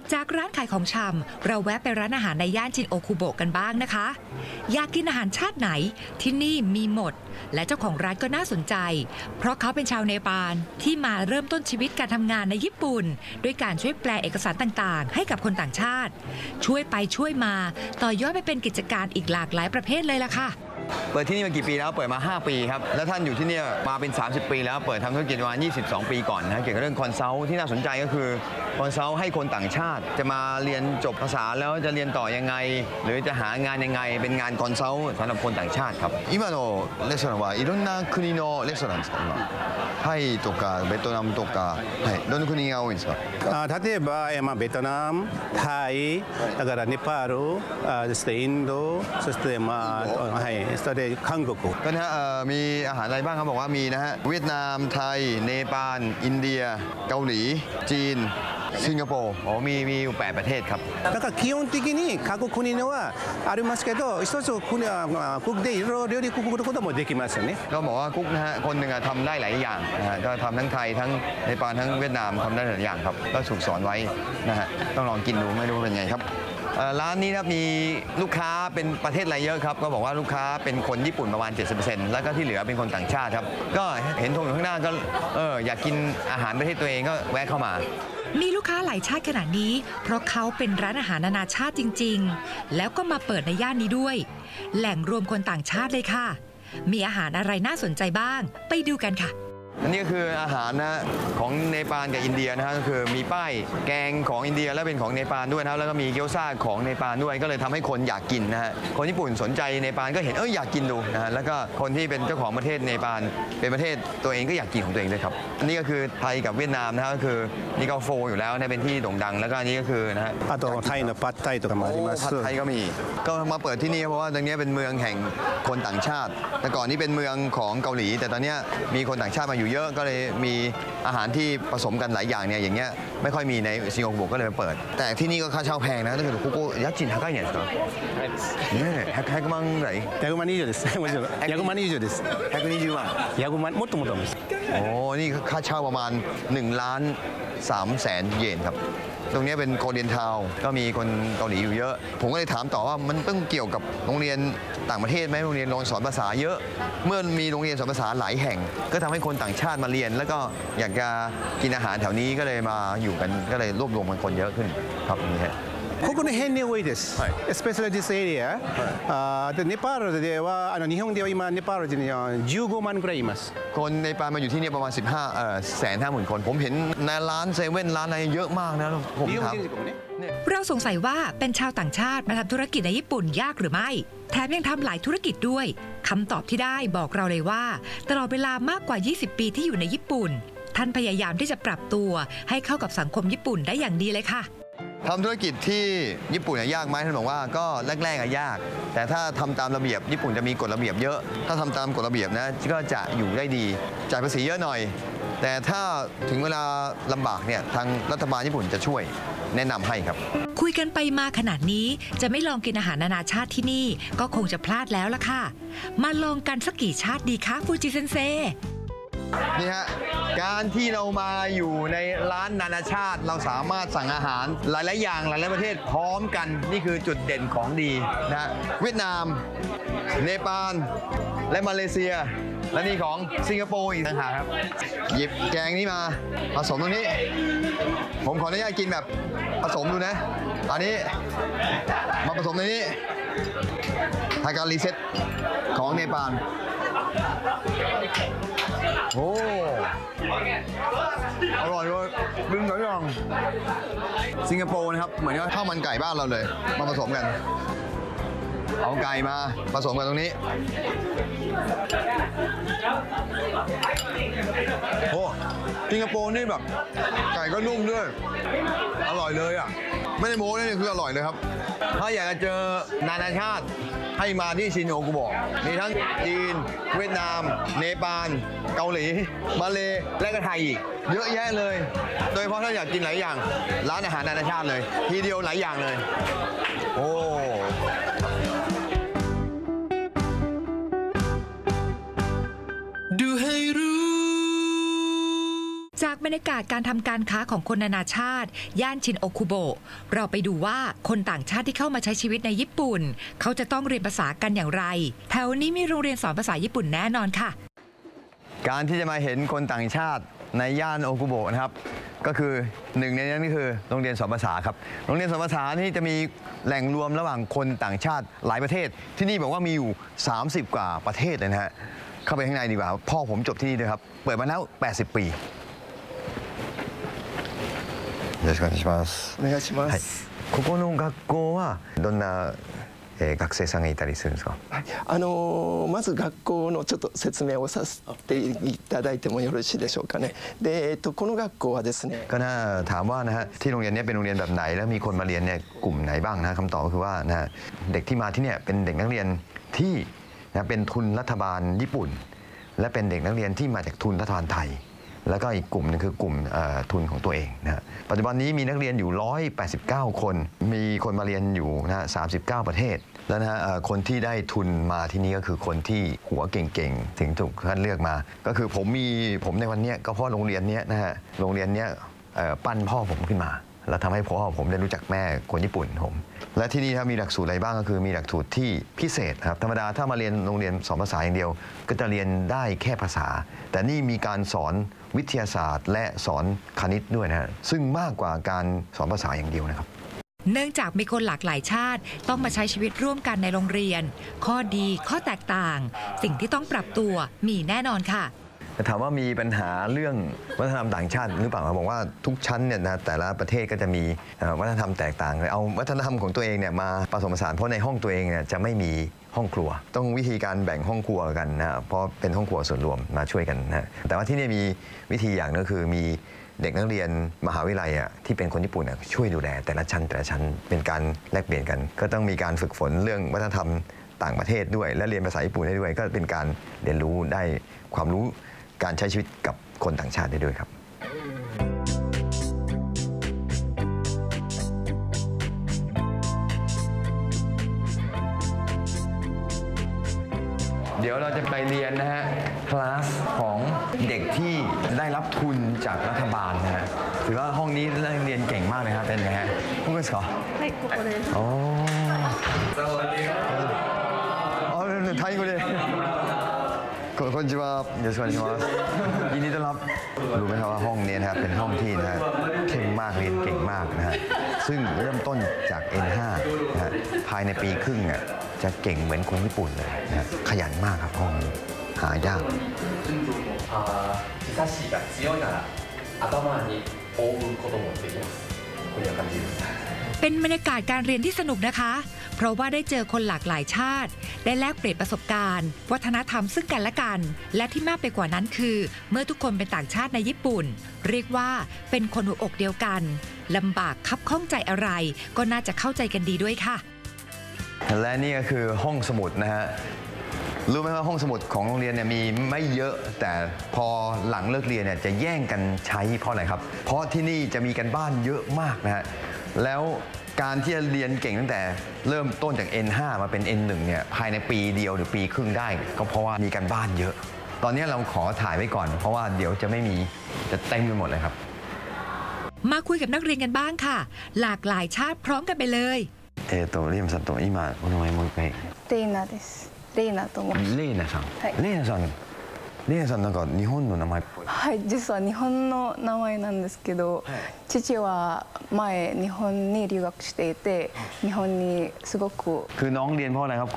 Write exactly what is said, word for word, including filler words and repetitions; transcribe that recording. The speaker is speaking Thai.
จากร้านขายของชำเราแวะไปร้านอาหารในย่านจินโอคุโบะกันบ้างนะคะอยากกินอาหารชาติไหนที่นี่มีหมดและเจ้าของร้านก็น่าสนใจเพราะเขาเป็นชาวเนปาลที่มาเริ่มต้นชีวิตการทำงานในญี่ปุ่นด้วยการช่วยแปลเอกสารต่างๆให้กับคนต่างชาติช่วยไปช่วยมาต่อยอดไปเป็นกิจการอีกหลากหลายประเภทเลยล่ะค่ะเปิดที่นี่มากี่ปีแล้วเปิดมาห้าปีครับแล้วท่านอยู่ที่นี่มาเป็นสามสิบปีแล้วเปิดทำธุรกิจประมาณยี่สิบสองปีก่อนนะเกี่ยวกับเรื่องคอนซัลท์ที่น่าสนใจก็คือคอนซัลท์ให้คนต่างชาติจะมาเรียนจบภาษาแล้วจะเรียนต่อยังไงหรือจะหางานยังไงเป็นงานคอนซัลท์สำหรับคนต่างชาติครับ今のレストランはいろんな国のレストランですか今タイとかベトナムとか、はい、どの国が多いんですかあ例えば、まあ、ベトナム、タイ、だからネパール、あそしてインド、そしてまあはい、それで韓国。 ก็นะฮะมีอาหารอะไรบ้างครับบอกว่ามีนะฮะเวียดนามไทยเนปาลอินเดียเกาหลีจีนสิงคโปร์โอ้มีมีอยู่แปดประเทศครับだから基本的に各国のはありますけど一つ国は国でいろいろ料理作ることもできますよねก็บอกว่ากุ๊กนะฮะคนหนึ่งทำได้หลายอย่างนะฮะก็ทำทั้งไทยทั้งเนปาลทั้งเวียดนามทำได้หลายอย่างครับก็ถูกสอนไว้นะฮะต้องลองกินดูไม่รู้เป็นไงครับร้านนี้ครับมีลูกค้าเป็นประเทศอะไรเยอะครับก็บอกว่าลูกค้าเป็นคนญี่ปุ่นประมาณ เจ็ดสิบเปอร์เซ็นต์ แล้วก็ที่เหลือเป็นคนต่างชาติครับก็เห็นธงอยู่ข้างหน้าก็เอออยากกินอาหารประเทศตัวเองก็แวะเข้ามามีลูกค้าหลายชาติขนาดนี้เพราะเขาเป็นร้านอาหารนานาชาติจริงๆแล้วก็มาเปิดในย่านนี้ด้วยแหล่งรวมคนต่างชาติเลยค่ะมีอาหารอะไรน่าสนใจบ้างไปดูกันค่ะอันนี้ก็คืออาหารนะของเนปาลกับอินเดียนะฮะก็คือมีป้ายแกงของอินเดียและเป็นของเนปาลด้วยนะแล้วก็มีเกี๊ยวซ่าของเนปาลด้วยก็เลยทำให้คนอยากกินนะฮะคนญี่ปุ่นสนใจเนปาลก็เห็นเอออยากกินดูนะฮะแล้วก็คนที่เป็นเจ้าของประเทศเนปาลเป็นประเทศตัวเองก็อยากกินของตัวเองด้วยครับอันนี้ก็คือไทยกับเวียดนามนะฮะก็คือนี่ก็โฟอยู่แล้วเนี่ยเป็นที่โด่งดังแล้วก็อันนี้ก็คือนะฮะあとタイのパッタイとかもありますผัดไทยก็มีก็มาเปิดที่นี่เพราะว่าตรงนี้เป็นเมืองแห่งคนต่างชาติแต่ก่อนนี้เป็นเมืองของเกาหลีแต่ตอนนี้มีคนต่างชาติมาอยู่เยอะก็เลยมีอาหารที่ผสมกันหลายอย่างเนี่ยอย่างเงี้ยไม่ค่อยมีในสิงคโปร์ก็เลยมาเปิดแต่ที่นี่ก็ค่าเช่าแพงนะถ้าเกิดคุกยักษ์จีน高いんですかねえひゃくまんぐらいひゃくまん以上ですもちろんひゃくまん以上ですひゃくにじゅうまんひゃくまんもっともっとですโอ้นี่ค่าเช่าประมาณหนึ่งล้านสามแสนเยนครับตรงนี้เป็นโคเรียนทาวน์ก็มีคนเกาหลีอยู่เยอะผมก็เลยถามต่อว่ามันต้องเกี่ยวกับโรงเรียนต่างประเทศไหมโรงเรียนสอนภาษาเยอะเมื่อมีโรงเรียนสอนภาษาหลายแห่งก็ทำให้คนต่างชาติมาเรียนแล้วก็อยากจะกินอาหารแถวนี้ก็เลยมาอยู่กันก็เลยรวบรวมกันคนเยอะขึ้นครับนี่ฮะここの辺に多いです。スペシャルディスエリア。あでネパールではあの日本では今ネパールにはじゅうごまんぐらいいます。 คนในปามาอยู่ที่นี่ประมาณสิบห้าเอ่อแสนห้าหมื่นคนผมเห็นในร้านเซเว่นร้านอะไรเยอะมากนะผมถามเราสงสัยว่าเป็นชาวต่างชาติมาทำธุรกิจในญี่ปุ่นยากหรือไม่แถมยังทำหลายธุรกิจด้วยคำตอบที่ได้บอกเราเลยว่าตลอดเวลามากกว่ายี่สิบปีที่อยู่ในญี่ปุ่นท่านพยายามที่จะปรับตัวให้เข้ากับสังคมญี่ปุ่นได้อย่างดีเลยค่ะทำธุรกิจที่ญี่ปุ่นยากไหมท่านบอกว่าก็แรกๆยากแต่ถ้าทำตามระเบียบญี่ปุ่นจะมีกฎระเบียบเยอะถ้าทำตามกฎระเบียบนะก็จะอยู่ได้ดีจ่ายภาษีเยอะหน่อยแต่ถ้าถึงเวลาลำบากเนี่ยทางรัฐบาลญี่ปุ่นจะช่วยแนะนำให้ครับคุยกันไปมาขนาดนี้จะไม่ลองกินอาหารนานาชาติที่นี่ก็คงจะพลาดแล้วล่ะค่ะมาลองกันสักกี่ชาติดีคะฟูจิเซนเซนี่ฮะการที่เรามาอยู่ในร้านนานาชาติเราสามารถสั่งอาหารหลายๆอย่างหลายๆประเทศพร้อมกันนี่คือจุดเด่นของดีนะเวียดนามเนปาลและมาเลเซียและนี่ของสิงคโปร์อีกต่างหากครับหยิบแกงนี้มาผสมตรงนี้ผมขออนุญาตกินแบบผสมดูนะอันนี้มาผสมในนี้ทาการรีเซ็ตของเนปาลโอ้อร่อยเลยดึงหน่อยยังสิงคโปร์นะครับเหมือนกับข้าวมันไก่บ้านเราเลยมาผสมกันเอาไก่มาผสมกันตรงนี้โอ้สิงคโปร์นี่แบบไก่ก็นุ่มด้วยอร่อยเลยอ่ะไม่ได้โม้นี่คืออร่อยเลยครับถ้าอยากจะเจอนานาชาติให้มาที่ชินโอกุโบะมีทั้งจีนเวียดนามเนปาลเกาหลีมาเลและก็ไทยอีกเยอะแยะเลยโดยเฉพาะถ้าอยากกินหลายอย่างร้านอาหารนานาชาติเลยทีเดียวหลายอย่างเลยโอ้ดูให้รู้จากบรรยากาศการทำการค้าของคนนานาชาติย่านชินโอคุโบะเราไปดูว่าคนต่างชาติที่เข้ามาใช้ชีวิตในญี่ปุ่นเขาจะต้องเรียนภาษากันอย่างไรแถวนี้มีโรงเรียนสอนภาษาญี่ปุ่นแน่นอนค่ะการที่จะมาเห็นคนต่างชาติในย่านโอคุโบะนะครับก็คือหนึ่งในนั้นก็คือโรงเรียนสอนภาษาครับโรงเรียนสอนภาษานี่จะมีแหล่งรวมระหว่างคนต่างชาติหลายประเทศที่นี่บอกว่ามีอยู่สามสิบกว่าประเทศเลยนะฮะเข้าไปข้างในดีกว่าพ่อผมจบที่นี่ด้วยครับเปิดมาแล้วแปดสิบปีよろしくお願いしますお願いします、はい、 ここの学校はどんなえー、学生さんがいたりするんですか、 はい、あのー、まず学校のちょっと説明をさせていただいてもよろしいでしょうかねで、えっと、この学校はですねก็น่าถามว่านะฮะที่โรงเรียนนี้เป็นโรงเรียนแบบไหนแล้วมีคนมาเรียนเนี่ยกลุ่มไหนบ้างนะคำตอบก็คือว่านะเด็กที่มาที่เนี่ยเป็นเด็กนักเรียนที่นะเป็นทุนรัฐบาลญี่ปุ่นและเป็นเด็กนักเรียนที่มาจากทุนรัฐบาลไทยแล้วก็อีกกลุ่มนึงคือกลุ่มทุนของตัวเองนะปัจจุบันนี้มีนักเรียนอยู่หนึ่งร้อยแปดสิบเก้าคนมีคนมาเรียนอยู่นะสามสิบเก้าประเทศแล้วนะฮะคนที่ได้ทุนมาที่นี่ก็คือคนที่หัวเก่งๆถึงถูกคัดเลือกมาก็คือผมมีผมในวันนี้ก็เพราะโรงเรียนนี้นะฮะโรงเรียนนี้ปั้นพ่อผมขึ้นมาแล้วทำให้พ่อผมได้รู้จักแม่คนญี่ปุ่นผมและที่นี่ถ้ามีหลักสูตรอะไรบ้างก็คือมีหลักสูตรที่พิเศษครับธรรมดาถ้ามาเรียนโรงเรียนสอนภาษาอย่างเดียวก็จะเรียนได้แค่ภาษาแต่นี่มีการสอนวิทยาศาสตร์และสอนคณิตด้วยนะฮะซึ่งมากกว่าการสอนภาษาอย่างเดียวนะครับเนื่องจากมีคนหลากหลายชาติต้องมาใช้ชีวิตร่วมกันในโรงเรียนข้อดีข้อแตกต่างสิ่งที่ต้องปรับตัวมีแน่นอนค่ะถามว่ามีปัญหาเรื่องวัฒนธรรมต่างชาติหรือเปล่าผมบอกว่าทุกชั้นเนี่ยนะแต่ละประเทศก็จะมีวัฒนธรรมแตกต่างเลยเอาวัฒนธรรมของตัวเองเนี่ยมาผสมผสานเพราะในห้องตัวเองเนี่ยจะไม่มีห้องครัวต้องวิธีการแบ่งห้องครัวกันนะเพราะเป็นห้องครัวส่วนรวมมาช่วยกันนะแต่ว่าที่นี่มีวิธีอย่างนึงก็คือมีเด็กนักเรียนมหาวิทยาลัยอ่ะที่เป็นคนญี่ปุ่นอ่ะช่วยดูแลแต่ละชั้นแต่ละชั้นเป็นการแลกเปลี่ยนกันก็ต้องมีการฝึกฝนเรื่องวัฒนธรรมต่างประเทศด้วยและเรียนภาษาญี่ปุ่นได้ด้วยก็เป็นการเรียนรู้ได้ความรู้การใช้ชีวิตกับคนต่างชาติได้ด้วยครับเดี๋ยวเราจะไปเรียนนะฮะคลาสของเด็กที่ได้รับทุนจากรัฐบาลนะฮะถือว่าห้องนี้นักเรียนเก่งมากเลยครับเป็นไงฮะคุณก็สอนはいここですอ๋ออ๋อไทยกูเลยこんにちはよろしくお願いしますยินดีต้อนรับรู้ไหมครับว่าห้องนี้นะครับเป็นห้องที่นะฮะเข้มมากเรียนเก่งมากนะฮะซึ่งเริ่มต้นจาก เอ็น ห้า นะฮะภายในปีครึ่งอ่ะจะเก่งเหมือนคนญี่ปุ่นเลยนะฮะขยันมากครับห้องนี้หายาก日差しが強いなら頭に覆うこともできますこういう感じですเป็นบรรยากาศการเรียนที่สนุกนะคะเพราะว่าได้เจอคนหลากหลายชาติได้แลกเปลี่ยนประสบการณ์วัฒนธรรมซึ่งกันและกันและที่มากไปกว่านั้นคือเมื่อทุกคนเป็นต่างชาติในญี่ปุ่นเรียกว่าเป็นคนหัวอกเดียวกันลำบากคับข้องใจอะไรก็น่าจะเข้าใจกันดีด้วยค่ะและนี่ก็คือห้องสมุดนะฮะรู้ไหมว่าห้องสมุดของโรงเรียนเนี่ยมีไม่เยอะแต่พอหลังเลิกเรียนเนี่ยจะแย่งกันใช้เพราะอะไรครับเพราะที่นี่จะมีกันบ้านเยอะมากนะฮะแล้วการที่จะเรียนเก่งตั้งแต่เริ่มต้นจาก เอ็น ห้า มาเป็น เอ็น หนึ่ง เนี่ยภายในปีเดียวหรือปีครึ่งได้ก็เพราะว่ามีกันบ้านเยอะตอนนี้เราขอถ่ายไว้ก่อนเพราะว่าเดี๋ยวจะไม่มีจะเต็มไปหมดเลยครับมาคุยกับนักเรียนกันบ้างค่ะหลากหลายชาติพร้อมกันไปเลยเอโตเรียมสันโต今お名前もう一回レイナですレイナと申しますレイナさんレイナさんレイナさんなんか日本の名前っぽいはい実は日本の名前なんですけど、はい、父は前日本に留学していて日本にすごくคือน้องเรียนเพราะอะไรครับ